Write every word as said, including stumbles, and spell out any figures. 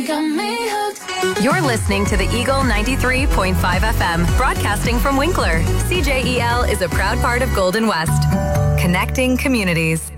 got me hooked. You're listening to the Eagle ninety-three point five F M, broadcasting from Winkler. C J E L is a proud part of Golden West, connecting communities.